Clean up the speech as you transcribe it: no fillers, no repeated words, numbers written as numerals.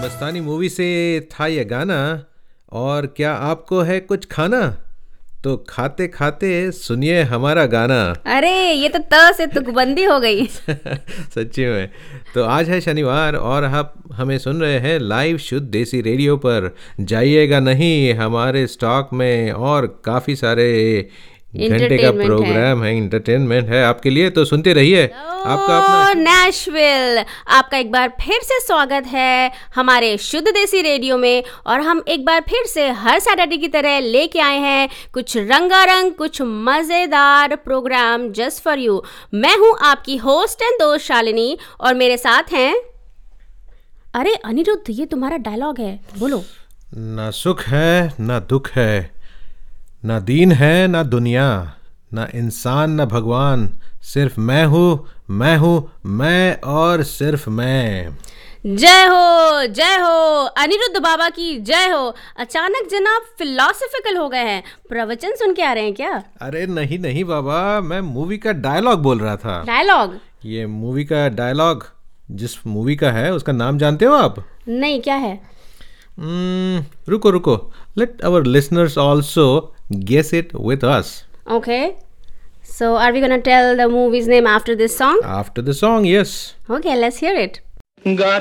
मस्तानी movie से था ये गाना। और क्या आपको है कुछ खाना? तो खाते खाते सुनिए हमारा गाना। अरे ये तो त से तुकबंदी हो गई। सच्ची में। तो आज है शनिवार और आप हमें सुन रहे हैं लाइव शुद्ध देसी रेडियो पर। जाइएगा नहीं, हमारे स्टॉक में और काफ़ी सारे घंटे का प्रोग्राम है, इंटरटेनमेंट है आपके लिए, तो सुनते रहिए। आपका अपना नेशविल, आपका एक बार फिर से स्वागत है हमारे शुद्ध देसी रेडियो में। और हम एक बार फिर से हर सैटरडे की तरह लेके आए हैं कुछ रंगारंग, कुछ मज़ेदार प्रोग्राम जस्ट फॉर यू। मैं हूँ आपकी होस्ट एंड दोस्त शालिनी और मेरे साथ हैं। अरे अनिरुद्ध, ये तुम्हारा डायलॉग है, बोलो। ना सुख है ना दुख है, ना दीन है ना दुनिया, ना इंसान ना भगवान, सिर्फ मैं हूँ मैं और सिर्फ मैं। जय हो अनिरुद्ध बाबा की जय हो। अचानक जनाब फिलोसफिकल हो गए हैं, प्रवचन सुन के आ रहे हैं क्या? अरे नहीं बाबा, मैं मूवी का डायलॉग बोल रहा था। डायलॉग? ये मूवी का डायलॉग जिस मूवी का है उसका नाम जानते हो आप? नहीं, क्या है? रुको, let our listeners also guess it with us. Okay, so are we gonna tell the movie's name after this song? After the song, yes. Okay, let's hear it.